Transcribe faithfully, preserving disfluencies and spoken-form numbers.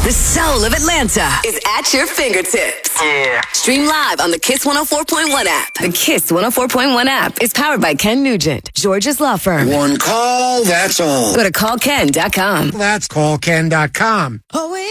The soul of Atlanta is at your fingertips. Yeah. Stream live on the Kiss one oh four point one app. The Kiss one oh four point one app is powered by Ken Nugent, George's Law Firm. One call, that's all. Go to call ken dot com. That's call ken dot com. Oh,